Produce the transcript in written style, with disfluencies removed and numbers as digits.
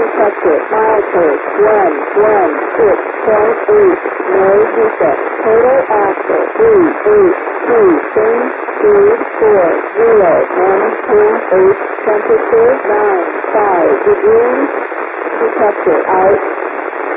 Detector, milepost 116.8, no defect, total axle 382, change speed 40, maintain 8, temperature 95 degrees, detector out.